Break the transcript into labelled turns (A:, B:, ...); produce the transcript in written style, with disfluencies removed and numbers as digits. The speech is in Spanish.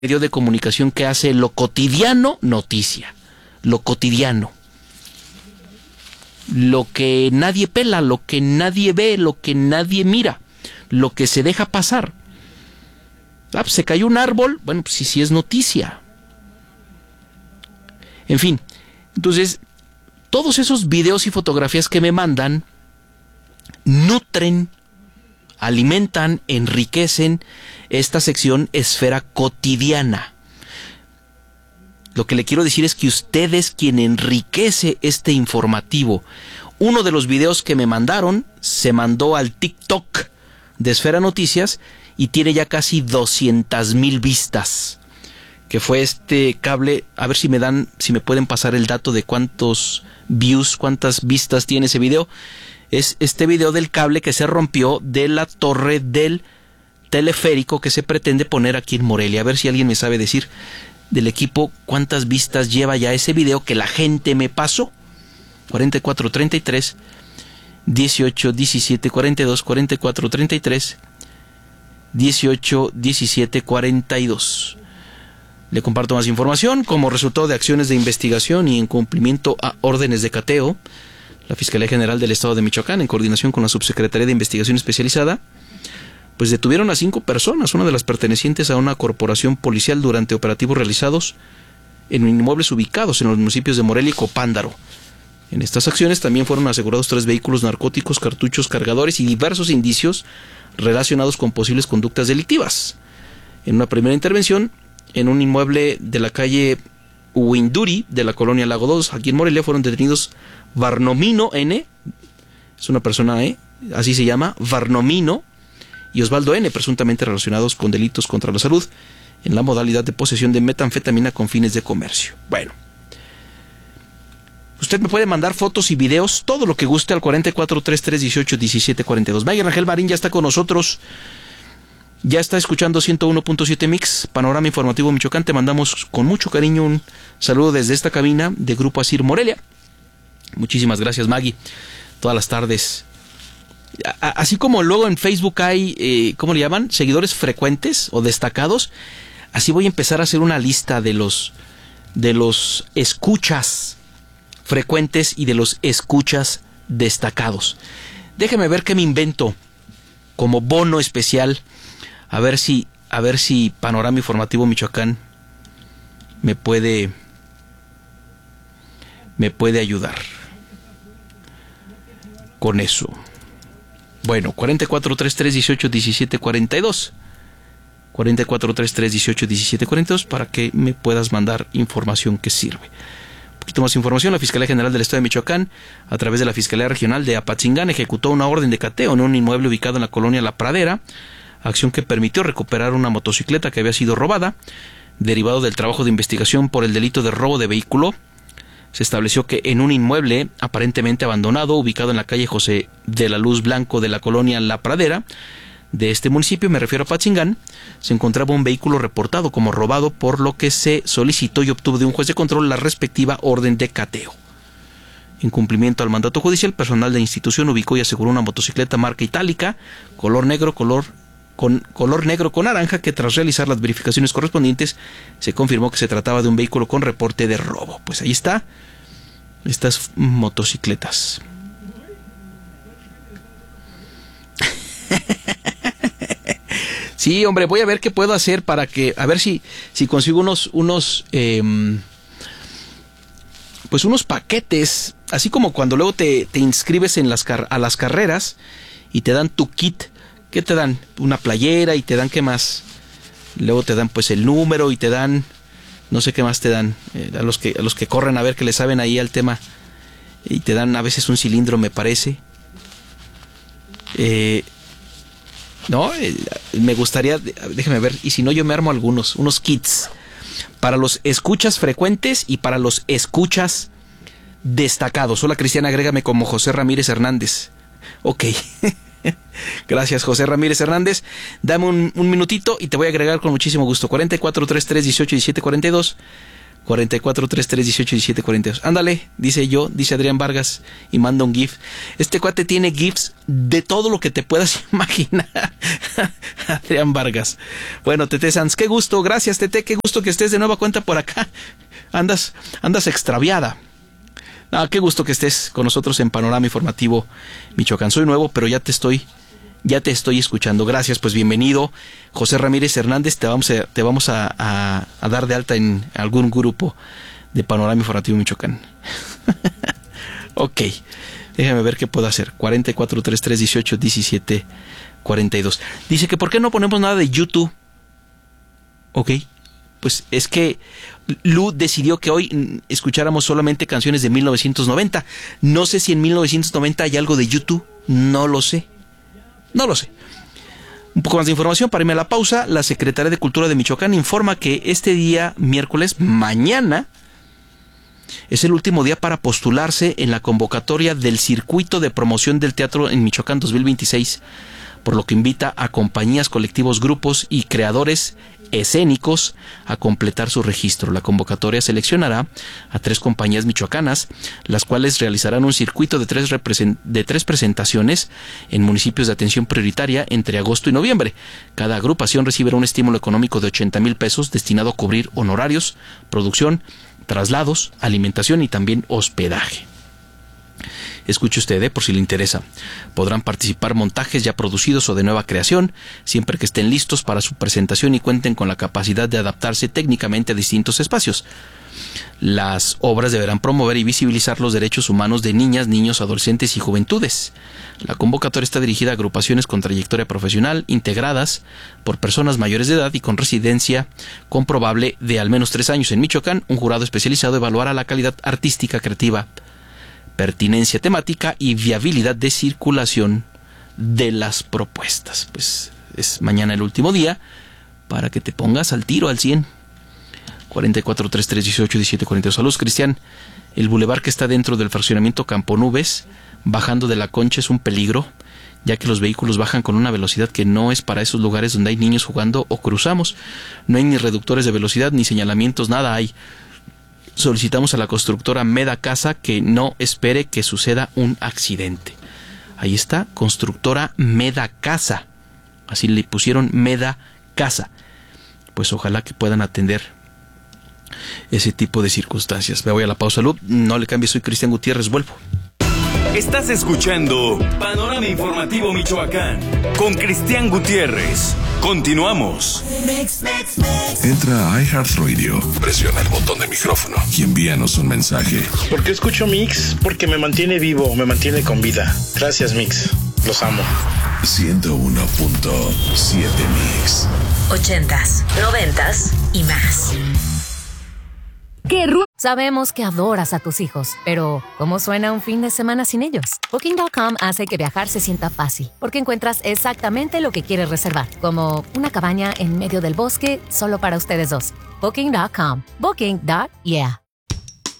A: medio de comunicación que hace lo cotidiano noticia, lo cotidiano, lo que nadie pela, lo que nadie ve, lo que nadie mira, lo que se deja pasar. Ah, pues se cayó un árbol, bueno, pues sí es noticia. En fin, entonces, todos esos videos y fotografías que me mandan nutren, alimentan, enriquecen esta sección Esfera Cotidiana. Lo que le quiero decir es que usted es quien enriquece este informativo. Uno de los videos que me mandaron se mandó al TikTok de Esfera Noticias y tiene ya casi 200,000 vistas. Que fue este cable, a ver si me pueden pasar el dato de cuántos views, cuántas vistas tiene ese video. Es este video del cable que se rompió de la torre del teleférico que se pretende poner aquí en Morelia. A ver si alguien me sabe decir del equipo cuántas vistas lleva ya ese video que la gente me pasó. 44 33 18 17 42 44 33 18 17 42. Le comparto más información. Como resultado de acciones de investigación y en cumplimiento a órdenes de cateo, la Fiscalía General del Estado de Michoacán, en coordinación con la Subsecretaría de Investigación Especializada, pues detuvieron a 5 personas, una de las pertenecientes a una corporación policial durante operativos realizados en inmuebles ubicados en los municipios de Morelia y Copándaro. En estas acciones también fueron asegurados 3 vehículos narcóticos, cartuchos, cargadores y diversos indicios relacionados con posibles conductas delictivas. En una primera intervención, en un inmueble de la calle Huinduri de la colonia Lago 2, aquí en Morelia, fueron detenidos Varnomino N, es una persona, así se llama, Varnomino, y Osvaldo N, presuntamente relacionados con delitos contra la salud, en la modalidad de posesión de metanfetamina con fines de comercio. Bueno, usted me puede mandar fotos y videos, todo lo que guste, al 44 33 18 17 42. Maggie Rangel Marín ya está con nosotros. Ya está escuchando 101.7 Mix, Panorama Informativo Michoacán. Te mandamos con mucho cariño un saludo desde esta cabina de Grupo Asir Morelia. Muchísimas gracias, Maggie. Todas las tardes. Así como luego en Facebook hay, ¿cómo le llaman? Seguidores frecuentes o destacados. Así voy a empezar a hacer una lista de los escuchas frecuentes y de los escuchas destacados. Déjeme ver qué me invento como bono especial. A ver si Panorama Informativo Michoacán me puede ayudar con eso. Bueno, 44 33 18 17 42. 44 33 18 17 42 para que me puedas mandar información que sirve. Un poquito más información. La Fiscalía General del Estado de Michoacán, a través de la Fiscalía Regional de Apatzingán, ejecutó una orden de cateo en un inmueble ubicado en la colonia La Pradera, acción que permitió recuperar una motocicleta que había sido robada. Derivado del trabajo de investigación por el delito de robo de vehículo, se estableció que en un inmueble aparentemente abandonado, ubicado en la calle José de la Luz Blanco de la colonia La Pradera de este municipio, me refiero a Apatzingán, se encontraba un vehículo reportado como robado, por lo que se solicitó y obtuvo de un juez de control la respectiva orden de cateo. En cumplimiento al mandato judicial, personal de la institución ubicó y aseguró una motocicleta marca itálica, color negro con naranja, que tras realizar las verificaciones correspondientes se confirmó que se trataba de un vehículo con reporte de robo. Pues ahí está, estas motocicletas. Sí, hombre, voy a ver qué puedo hacer para que, a ver si consigo unos paquetes, así como cuando luego te inscribes a las carreras y te dan tu kit. ¿Qué te dan? Una playera, y te dan, ¿qué más? Luego te dan pues el número y te dan, no sé qué más te dan, a los que corren, a ver, que le saben ahí al tema, y te dan a veces un cilindro, me parece. Me gustaría, déjame ver, y si no yo me armo unos kits para los escuchas frecuentes y para los escuchas destacados. Hola Cristiana, agrégame como José Ramírez Hernández. Ok. Gracias, José Ramírez Hernández. Dame un minutito y te voy a agregar con muchísimo gusto. 44 33 18 17 42 4433181742. Ándale, dice Adrián Vargas y manda un GIF. Este cuate tiene GIFs de todo lo que te puedas imaginar. Adrián Vargas. Bueno, Tete Sanz, qué gusto, gracias Tete, qué gusto que estés de nueva cuenta por acá. Andas extraviada. Qué gusto que estés con nosotros en Panorama Informativo Michoacán. Soy nuevo, pero ya te estoy escuchando. Gracias, pues bienvenido. José Ramírez Hernández, te vamos a dar de alta en algún grupo de Panorama Informativo Michoacán. Ok, déjame ver qué puedo hacer. 4433181742. Dice que ¿por qué no ponemos nada de YouTube? Ok, pues es que Lu decidió que hoy escucháramos solamente canciones de 1990. No sé si en 1990 hay algo de YouTube, no lo sé. Un poco más de información para irme a la pausa. La Secretaría de Cultura de Michoacán informa que este día, miércoles, mañana, es el último día para postularse en la convocatoria del Circuito de Promoción del Teatro en Michoacán 2026, por lo que invita a compañías, colectivos, grupos y creadores escénicos a completar su registro. La convocatoria seleccionará a 3 compañías michoacanas, las cuales realizarán un circuito de 3 presentaciones en municipios de atención prioritaria entre agosto y noviembre. Cada agrupación recibirá un estímulo económico de 80,000 pesos destinado a cubrir honorarios, producción, traslados, alimentación y también hospedaje. Escuche usted, por si le interesa. Podrán participar montajes ya producidos o de nueva creación, siempre que estén listos para su presentación y cuenten con la capacidad de adaptarse técnicamente a distintos espacios. Las obras deberán promover y visibilizar los derechos humanos de niñas, niños, adolescentes y juventudes. La convocatoria está dirigida a agrupaciones con trayectoria profesional, integradas por personas mayores de edad y con residencia comprobable de al menos 3 años en Michoacán. Un jurado especializado evaluará la calidad artística, creativa, pertinencia temática y viabilidad de circulación de las propuestas. Pues es mañana el último día para que te pongas al tiro al 100. 4433181742. Saludos, Cristian. El bulevar que está dentro del fraccionamiento Campo Nubes, bajando de la Concha, es un peligro, ya que los vehículos bajan con una velocidad que no es para esos lugares donde hay niños jugando o cruzamos. No hay ni reductores de velocidad, ni señalamientos, nada hay. Solicitamos a la constructora Meda Casa que no espere que suceda un accidente. Ahí está, constructora Meda Casa. Así le pusieron Meda Casa. Pues ojalá que puedan atender ese tipo de circunstancias. Me voy a la pausa, Lu. No le cambies, soy Cristian Gutiérrez, vuelvo.
B: Estás escuchando Panorama Informativo Michoacán con Cristian Gutiérrez. Continuamos.
C: Entra a iHeartRadio, presiona el botón de micrófono y envíanos un mensaje.
D: ¿Por qué escucho Mix? Porque me mantiene vivo, me mantiene con vida. Gracias, Mix. Los amo.
C: 101.7 Mix.
E: 80s, 90s y más.
F: Sabemos que adoras a tus hijos, pero ¿cómo suena un fin de semana sin ellos? Booking.com hace que viajar se sienta fácil, porque encuentras exactamente lo que quieres reservar, como una cabaña en medio del bosque solo para ustedes dos. Booking.com. Booking.yeah.